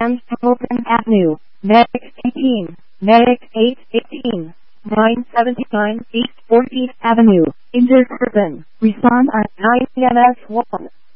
and Hamilton Avenue, Medic 18, Medic 818, 979 East 14th Avenue, Interurban. Respond at 9 ms 1.